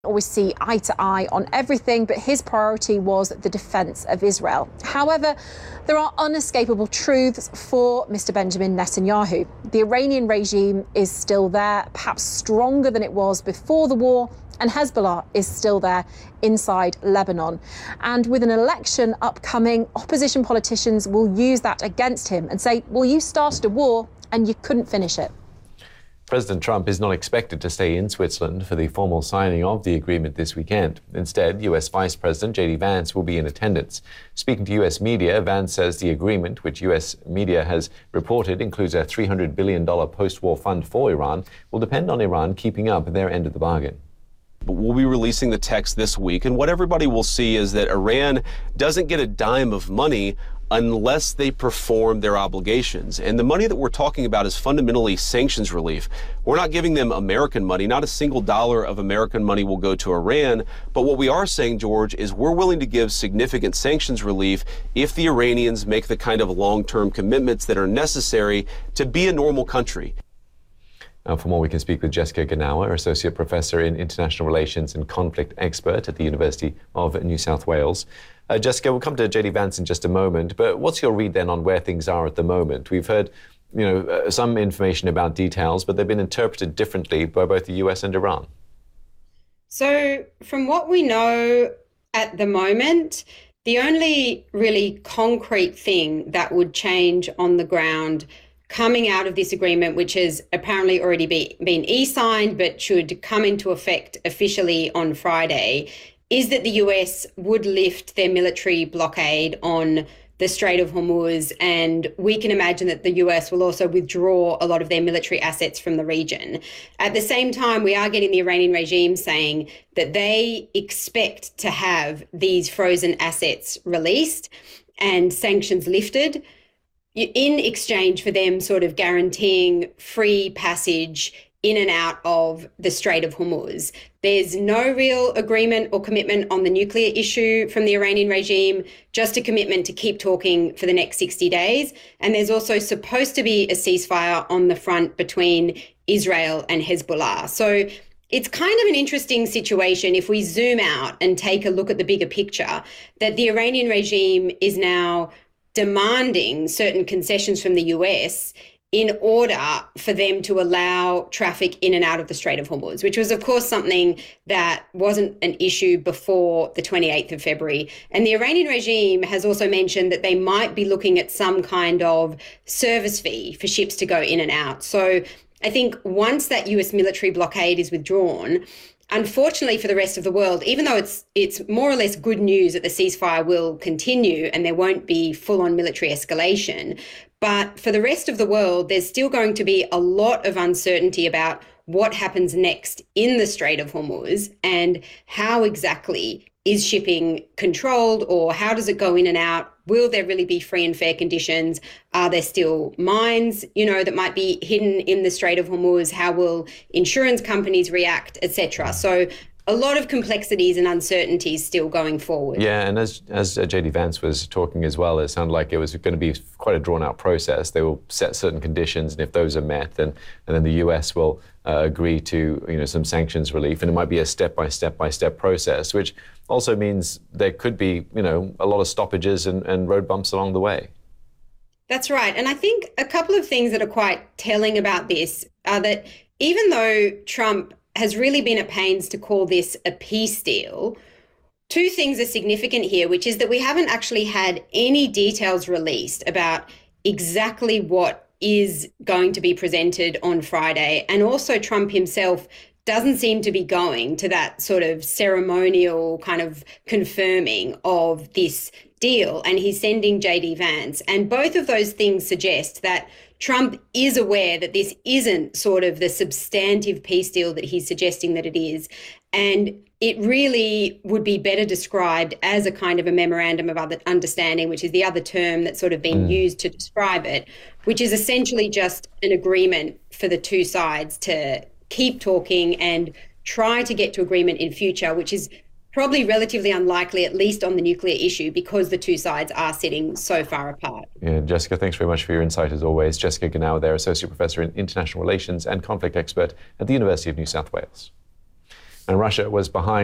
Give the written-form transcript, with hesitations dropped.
always see eye to eye on everything, but his priority was the defence of Israel. However, there are unescapable truths for Mr. Benjamin Netanyahu. The Iranian regime is still there, perhaps stronger than it was before the war, and Hezbollah is still there inside Lebanon. And with an election upcoming, opposition politicians will use that against him and say, well, you started a war and you couldn't finish it. President Trump is not expected to stay in Switzerland for the formal signing of the agreement this weekend. Instead, U.S. Vice President J.D. Vance will be in attendance. Speaking to U.S. media, Vance says the agreement, which U.S. media has reported includes a $300 billion post-war fund for Iran, will depend on Iran keeping up their end of the bargain. But we'll be releasing the text this week, and what everybody will see is that Iran doesn't get a dime of money unless they perform their obligations. And the money that we're talking about is fundamentally sanctions relief. We're not giving them American money. Not a single dollar of American money will go to Iran. But what we are saying, George, is we're willing to give significant sanctions relief if the Iranians make the kind of long-term commitments that are necessary to be a normal country. Now, for more, we can speak with Jessica Gnawa, Associate Professor in International Relations and Conflict Expert at the University of New South Wales. Jessica, we'll come to J.D. Vance in just a moment, but what's your read then on where things are at the moment? We've heard, some information about details, but they've been interpreted differently by both the US and Iran. So from what we know at the moment, the only really concrete thing that would change on the ground coming out of this agreement, which has apparently already been e-signed but should come into effect officially on Friday, is that the US would lift their military blockade on the Strait of Hormuz, and we can imagine that the US will also withdraw a lot of their military assets from the region. At the same time, we are getting the Iranian regime saying that they expect to have these frozen assets released and sanctions lifted in exchange for them sort of guaranteeing free passage in and out of the Strait of Hormuz. There's no real agreement or commitment on the nuclear issue from the Iranian regime, just a commitment to keep talking for the next 60 days. And there's also supposed to be a ceasefire on the front between Israel and Hezbollah. So it's kind of an interesting situation if we zoom out and take a look at the bigger picture, that the Iranian regime is now demanding certain concessions from the US in order for them to allow traffic in and out of the Strait of Hormuz, which was, of course, something that wasn't an issue before the 28th of February. And the Iranian regime has also mentioned that they might be looking at some kind of service fee for ships to go in and out. So I think once that US military blockade is withdrawn, unfortunately for the rest of the world, even though it's more or less good news that the ceasefire will continue and there won't be full-on military escalation, but for the rest of the world, there's still going to be a lot of uncertainty about what happens next in the Strait of Hormuz and how exactly is shipping controlled, or how does it go in and out? Will there really be free and fair conditions? Are there still mines, that might be hidden in the Strait of Hormuz? How will insurance companies react, etc.? So a lot of complexities and uncertainties still going forward. Yeah, and as J.D. Vance was talking as well, it sounded like it was going to be quite a drawn-out process. They will set certain conditions, and if those are met, then the US will agree to some sanctions relief, and it might be a step-by-step process, which also means there could be a lot of stoppages and road bumps along the way. That's right, and I think a couple of things that are quite telling about this are that even though Trump has really been at pains to call this a peace deal, two things are significant here, which is that we haven't actually had any details released about exactly what is going to be presented on Friday. And also Trump himself doesn't seem to be going to that sort of ceremonial kind of confirming of this deal. And he's sending J.D. Vance. And both of those things suggest that Trump is aware that this isn't sort of the substantive peace deal that he's suggesting that it is. And it really would be better described as a kind of a memorandum of understanding, which is the other term that's sort of been used to describe it, which is essentially just an agreement for the two sides to keep talking and try to get to agreement in future, which is probably relatively unlikely, at least on the nuclear issue, because the two sides are sitting so far apart. Yeah, Jessica, thanks very much for your insight as always. Jessica Gnawa there, Associate Professor in International Relations and Conflict Expert at the University of New South Wales. And Russia was behind